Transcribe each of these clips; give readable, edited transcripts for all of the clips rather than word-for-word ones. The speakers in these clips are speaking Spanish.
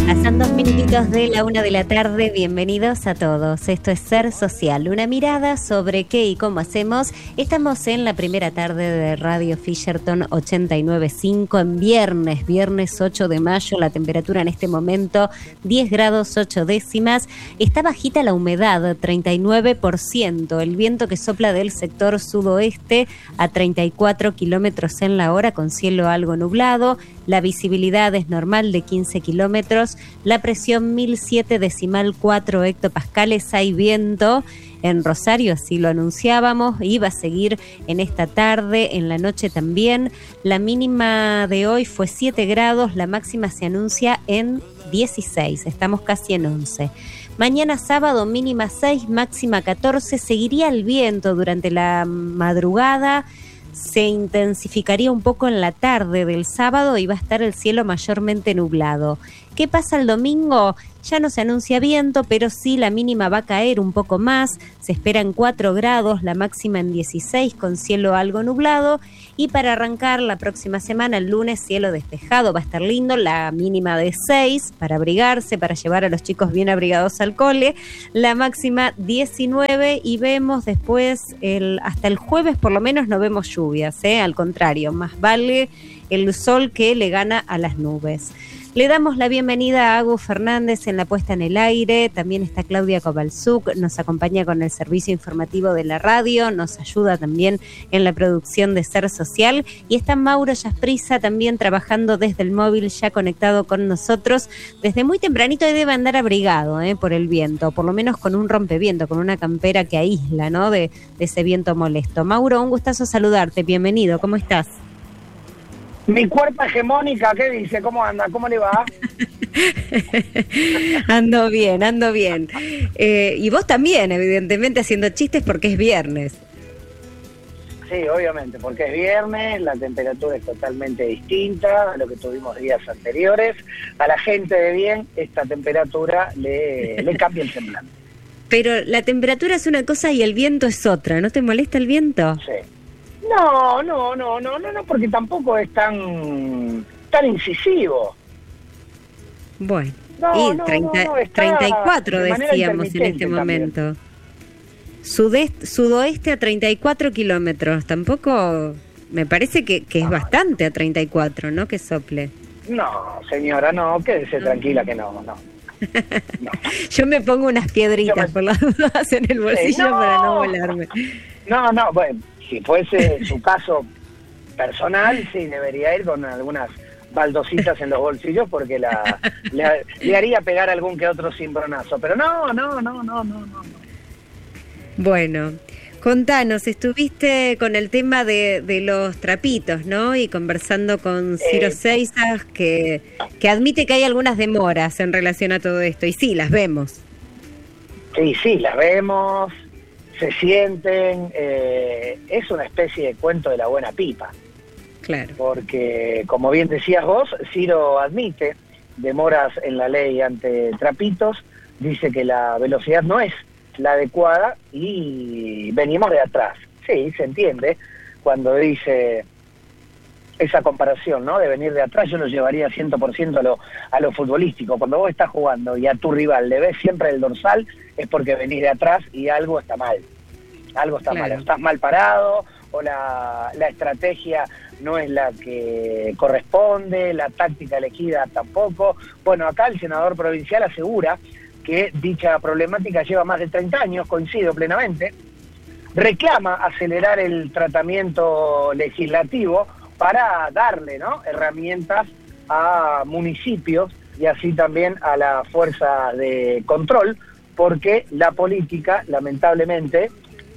Pasan 2 minutitos de la 1 de la tarde, bienvenidos a todos. Esto es Ser Social, una mirada sobre qué y cómo hacemos. Estamos en la primera tarde de Radio Fisherton 89.5 en viernes 8 de mayo. La temperatura en este momento 10 grados 8 décimas. Está bajita la humedad, 39%. El viento que sopla del sector sudoeste a 34 kilómetros en la hora con cielo algo nublado. La visibilidad es normal de 15 kilómetros. La presión 1007,4 hectopascales. Hay viento en Rosario, así lo anunciábamos. Iba a seguir en esta tarde, en la noche también. La mínima de hoy fue 7 grados. La máxima se anuncia en 16. Estamos casi en 11. Mañana sábado mínima 6, máxima 14. Seguiría el viento durante la madrugada. Se intensificaría un poco en la tarde del sábado y va a estar el cielo mayormente nublado. ¿Qué pasa el domingo? Ya no se anuncia viento, pero sí la mínima va a caer un poco más. Se esperan 4 grados, la máxima en 16 con cielo algo nublado. Y para arrancar la próxima semana, el lunes, cielo despejado, va a estar lindo. La mínima de 6 para abrigarse, para llevar a los chicos bien abrigados al cole. La máxima 19 y vemos después, hasta el jueves por lo menos no vemos lluvias, al contrario, más vale el sol que le gana a las nubes. Le damos la bienvenida a Agus Fernández en la puesta en el aire, también está Claudia Kovalchuk, nos acompaña con el servicio informativo de la radio, nos ayuda también en la producción de Ser Social y está Mauro Yasprisa también trabajando desde el móvil, ya conectado con nosotros desde muy tempranito y debe andar abrigado por el viento, por lo menos con un rompeviento, con una campera que aísla, ¿no? de ese viento molesto. Mauro, un gustazo saludarte, bienvenido, ¿cómo estás? Mi cuerpo hegemónica, ¿qué dice? ¿Cómo anda? ¿Cómo le va? Ando bien. Y vos también, evidentemente, haciendo chistes porque es viernes. Sí, obviamente, porque es viernes, la temperatura es totalmente distinta a lo que tuvimos días anteriores. A la gente de bien, esta temperatura le cambia el semblante. Pero la temperatura es una cosa y el viento es otra, ¿no te molesta el viento? Sí. No, porque tampoco es tan incisivo. Bueno, 34 decíamos en este momento. Sudoeste a 34 kilómetros, tampoco me parece que es bastante a 34, ¿no? Que sople. No, señora, no, quédese tranquila que no. Yo me pongo unas piedritas por las dudas en el bolsillo para no volarme. No, bueno. Si fuese su caso personal, sí, debería ir con algunas baldositas en los bolsillos porque le haría pegar algún que otro cimbronazo. Pero no. Bueno, contanos, estuviste con el tema de los trapitos, ¿no? Y conversando con Ciro Seizas, que admite que hay algunas demoras en relación a todo esto. Y sí, las vemos. Sí, las vemos. Se sienten, es una especie de cuento de la buena pipa. Claro. Porque, como bien decías vos, Ciro admite demoras en la ley ante trapitos, dice que la velocidad no es la adecuada y venimos de atrás. Sí, se entiende cuando dice esa comparación, ¿no? De venir de atrás, yo lo llevaría 100% a lo futbolístico. Cuando vos estás jugando y a tu rival le ves siempre el dorsal, es porque venís de atrás y algo está mal. Algo está mal. Estás mal parado o la estrategia no es la que corresponde, la táctica elegida tampoco. Bueno, acá el senador provincial asegura que dicha problemática lleva más de 30 años, coincido plenamente. Reclama acelerar el tratamiento legislativo para darle, ¿no?, herramientas a municipios y así también a la fuerza de control, porque la política, lamentablemente,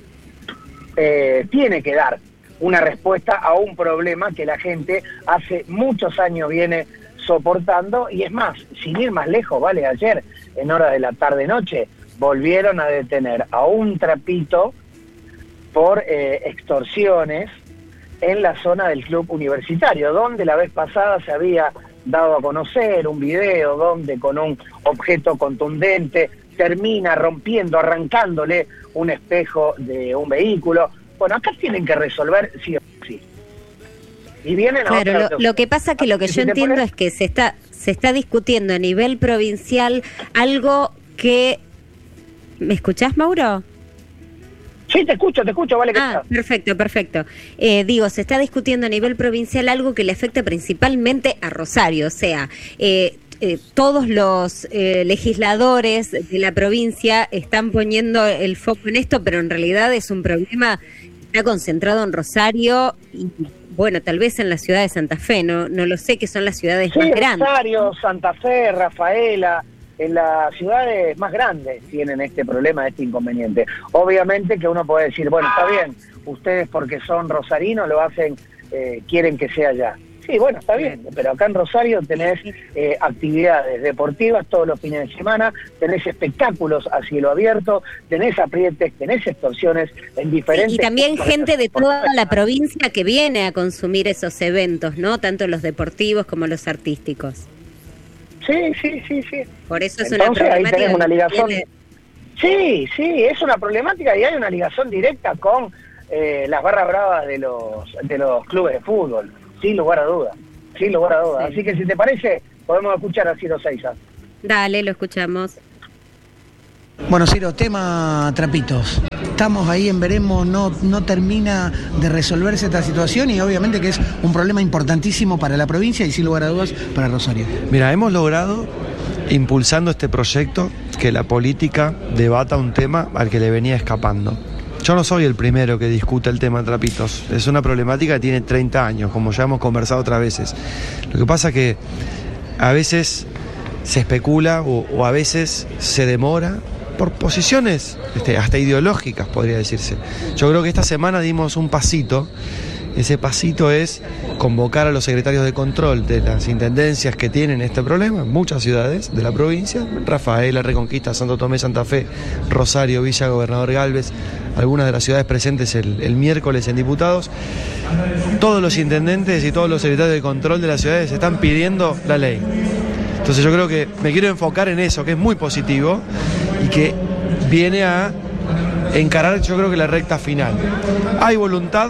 tiene que dar una respuesta a un problema que la gente hace muchos años viene soportando, y es más, sin ir más lejos, vale, ayer, en horas de la tarde-noche, volvieron a detener a un trapito por extorsiones en la zona del club universitario, donde la vez pasada se había dado a conocer un video donde con un objeto contundente termina rompiendo, arrancándole un espejo de un vehículo. Bueno, acá tienen que resolver sí o sí. Y vienen a claro, lo que pasa que lo que yo entiendo es que se se está discutiendo a nivel provincial algo que... ¿Me escuchás, Mauro? Sí, te escucho, vale que está. Perfecto. Digo, se está discutiendo a nivel provincial algo que le afecta principalmente a Rosario, o sea, todos los legisladores de la provincia están poniendo el foco en esto, pero en realidad es un problema que está concentrado en Rosario y, bueno, tal vez en la ciudad de Santa Fe, no lo sé, que son las ciudades más grandes. Rosario, Santa Fe, Rafaela... En las ciudades más grandes tienen este problema, este inconveniente. Obviamente que uno puede decir, bueno, está bien, ustedes porque son rosarinos lo hacen, quieren que sea allá. Sí, bueno, está bien, pero acá en Rosario tenés actividades deportivas todos los fines de semana, tenés espectáculos a cielo abierto, tenés aprietes, tenés extorsiones en diferentes... Y también gente de toda la provincia que viene a consumir esos eventos, ¿no? Tanto los deportivos como los artísticos. Sí. Por eso es entonces, una problemática. Ahí tenés una ligación. Tiene... Sí, es una problemática y hay una ligación directa con las barras bravas de los clubes de fútbol, sin lugar a dudas. Sí. Así que si te parece, podemos escuchar a Ciro Seiza. Dale, lo escuchamos. Bueno, Ciro, tema trapitos. Estamos ahí en veremos, no termina de resolverse esta situación y obviamente que es un problema importantísimo para la provincia y sin lugar a dudas para Rosario. Mira, hemos logrado, impulsando este proyecto, que la política debata un tema al que le venía escapando. Yo no soy el primero que discute el tema trapitos, es una problemática que tiene 30 años, como ya hemos conversado otras veces. Lo que pasa es que a veces se especula o a veces se demora por posiciones hasta ideológicas, podría decirse. Yo creo que esta semana dimos un pasito. Ese pasito es convocar a los secretarios de control de las intendencias que tienen este problema, muchas ciudades de la provincia, Rafaela, Reconquista, Santo Tomé, Santa Fe, Rosario, Villa, Gobernador Gálvez, algunas de las ciudades presentes el miércoles en diputados. Todos los intendentes y todos los secretarios de control de las ciudades están pidiendo la ley. Entonces yo creo que me quiero enfocar en eso, que es muy positivo y que viene a encarar, yo creo que la recta final. Hay voluntad,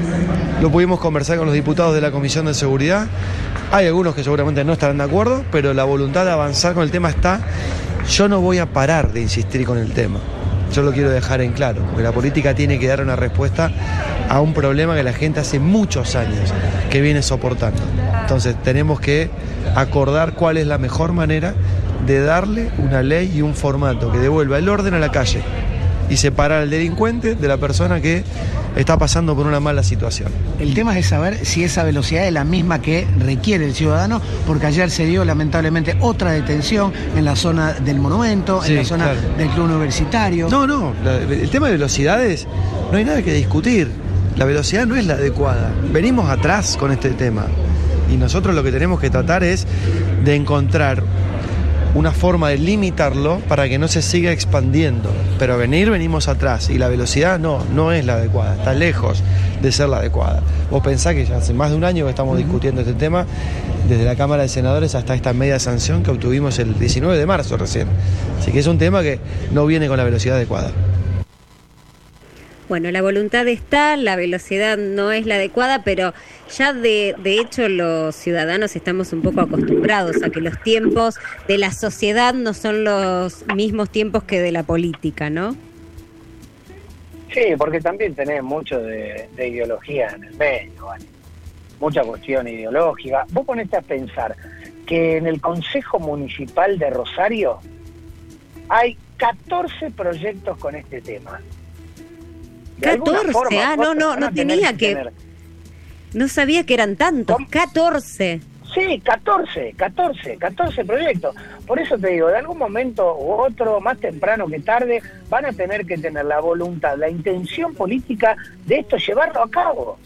lo pudimos conversar con los diputados de la Comisión de Seguridad, hay algunos que seguramente no estarán de acuerdo, pero la voluntad de avanzar con el tema está. Yo no voy a parar de insistir con el tema, yo lo quiero dejar en claro, porque la política tiene que dar una respuesta a un problema que la gente hace muchos años que viene soportando. Entonces tenemos que acordar cuál es la mejor manera de darle una ley y un formato que devuelva el orden a la calle y separar al delincuente de la persona que está pasando por una mala situación. El tema es saber si esa velocidad es la misma que requiere el ciudadano, porque ayer se dio lamentablemente otra detención en la zona del monumento, en la zona del club universitario. No, el tema de velocidades no hay nada que discutir. La velocidad no es la adecuada. Venimos atrás con este tema y nosotros lo que tenemos que tratar es de encontrar una forma de limitarlo para que no se siga expandiendo, pero venimos atrás y la velocidad no es la adecuada, está lejos de ser la adecuada. Vos pensás que ya hace más de un año que estamos discutiendo este tema, desde la Cámara de Senadores hasta esta media sanción que obtuvimos el 19 de marzo recién, así que es un tema que no viene con la velocidad adecuada. Bueno, la voluntad está, la velocidad no es la adecuada, pero ya de hecho los ciudadanos estamos un poco acostumbrados a que los tiempos de la sociedad no son los mismos tiempos que de la política, ¿no? Sí, porque también tenés mucho de ideología en el medio, ¿vale? Mucha cuestión ideológica. Vos ponete a pensar que en el Consejo Municipal de Rosario hay 14 proyectos con este tema. 14, no tenía que... No sabía que eran tantos, ¿cómo? 14. Sí, 14 proyectos. Por eso te digo, de algún momento u otro, más temprano que tarde, van a tener que tener la voluntad, la intención política de esto, llevarlo a cabo.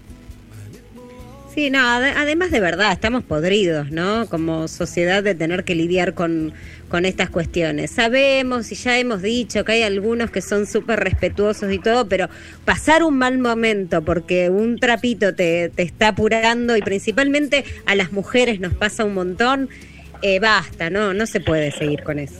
Sí, no, además de verdad, estamos podridos, ¿no? Como sociedad de tener que lidiar con estas cuestiones. Sabemos y ya hemos dicho que hay algunos que son súper respetuosos y todo, pero pasar un mal momento porque un trapito te está apurando y principalmente a las mujeres nos pasa un montón, basta, no se puede seguir con eso.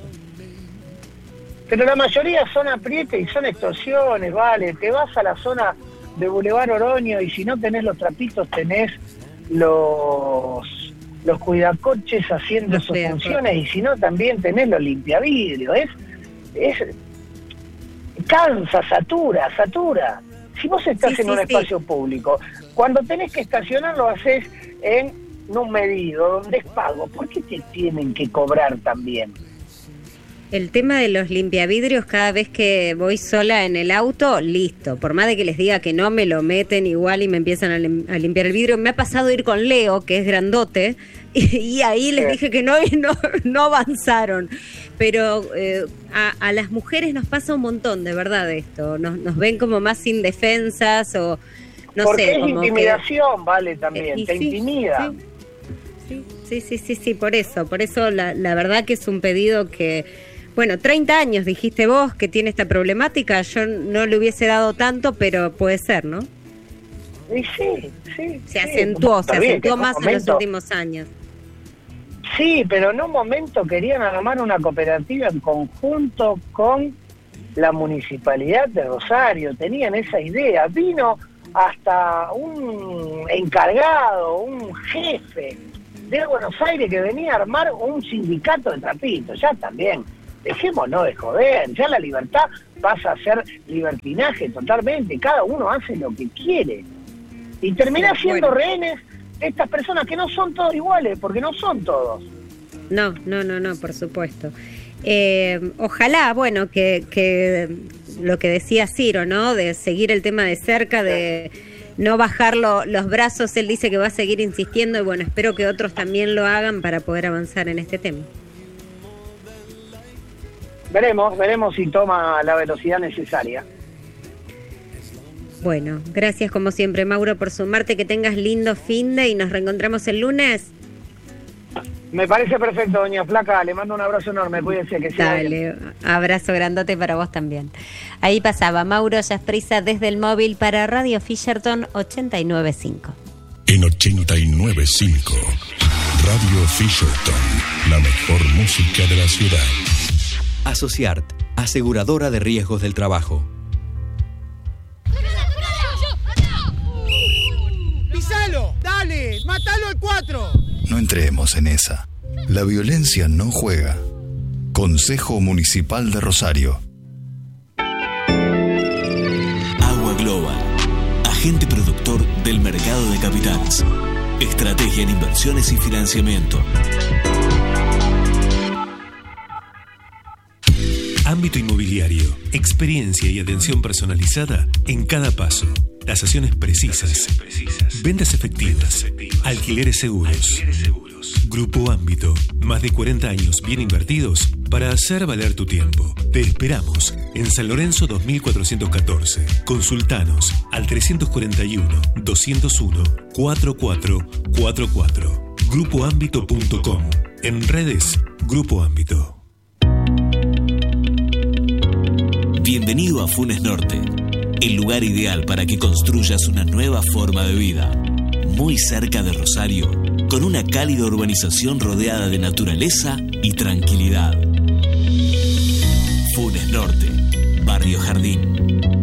Pero la mayoría son aprietes y son extorsiones, vale, te vas a la zona de Boulevard Oroño y si no tenés los trapitos tenés los los cuidacoches haciendo sus funciones, y si no también tenés los limpiavidrios. Es cansa, satura. Si vos estás en un espacio público, cuando tenés que estacionar lo haces en un medido, donde es pago, ¿por qué te tienen que cobrar también? El tema de los limpiavidrios, cada vez que voy sola en el auto, listo. Por más de que les diga que no, me lo meten igual y me empiezan a limpiar el vidrio. Me ha pasado ir con Leo, que es grandote, y ahí les dije que no, y no avanzaron. Pero a las mujeres nos pasa un montón, de verdad, esto. Nos ven como más indefensas o no porque sé. Es como intimidación, vale, también, te intimida. Sí, por eso la verdad que es un pedido que... Bueno, 30 años dijiste vos que tiene esta problemática, yo no le hubiese dado tanto, pero puede ser, ¿no? Sí. Se acentuó más en los últimos años. Sí, pero en un momento querían armar una cooperativa en conjunto con la Municipalidad de Rosario, tenían esa idea, vino hasta un encargado, un jefe de Buenos Aires que venía a armar un sindicato de trapitos, ya también. Dejémonos de joder, ya la libertad pasa a ser libertinaje totalmente, cada uno hace lo que quiere. Y termina siendo rehenes de estas personas que no son todos iguales, porque no son todos. No, por supuesto. Ojalá, bueno, que lo que decía Ciro, ¿no? De seguir el tema de cerca, de no bajar los brazos, él dice que va a seguir insistiendo y bueno, espero que otros también lo hagan para poder avanzar en este tema. Veremos si toma la velocidad necesaria. Bueno, gracias como siempre, Mauro, por sumarte, que tengas lindo finde y nos reencontramos el lunes. Me parece perfecto, doña Flaca, le mando un abrazo enorme, cuídense, que sea Dale, bien. Abrazo grandote para vos también. Ahí pasaba Mauro Yasprisa desde el móvil para Radio Fisherton 89.5. En 89.5, Radio Fisherton, la mejor música de la ciudad. Asociart, aseguradora de riesgos del trabajo. ¡Pisalo! ¡Dale! ¡Mátalo al 4! No entremos en esa. La violencia no juega. Consejo Municipal de Rosario. Agua Global, agente productor del mercado de capitales. Estrategia en inversiones y financiamiento. Ámbito inmobiliario, experiencia y atención personalizada en cada paso. Tasaciones precisas, ventas efectivas, alquileres seguros. Grupo Ámbito, más de 40 años bien invertidos para hacer valer tu tiempo. Te esperamos en San Lorenzo 2414. Consultanos al 341-201-4444. Grupoámbito.com. En redes, Grupo Ámbito. Bienvenido a Funes Norte, el lugar ideal para que construyas una nueva forma de vida. Muy cerca de Rosario, con una cálida urbanización rodeada de naturaleza y tranquilidad. Funes Norte, Barrio Jardín.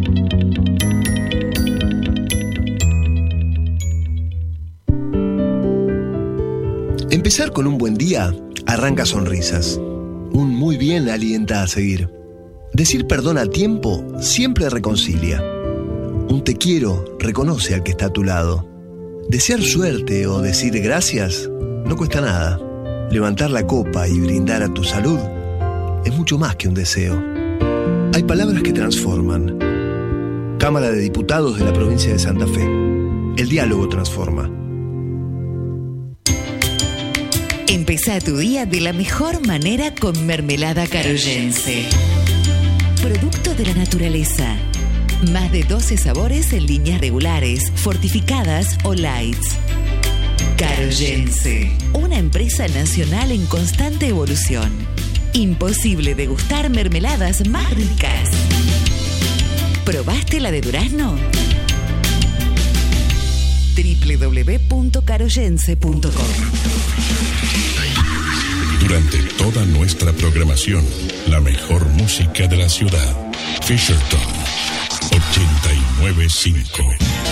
Empezar con un buen día arranca sonrisas. Un muy bien alienta a seguir. Decir perdón a tiempo siempre reconcilia. Un te quiero reconoce al que está a tu lado. Desear suerte o decir gracias no cuesta nada. Levantar la copa y brindar a tu salud es mucho más que un deseo. Hay palabras que transforman. Cámara de Diputados de la provincia de Santa Fe. El diálogo transforma. Empezá tu día de la mejor manera con mermelada caroyense. Producto de la naturaleza. Más de 12 sabores en líneas regulares, fortificadas o lights. Caroyense, una empresa nacional en constante evolución. Imposible degustar mermeladas más ricas. ¿Probaste la de durazno? www.caroyense.com. Durante toda nuestra programación, la mejor música de la ciudad. Fisherton 89.5.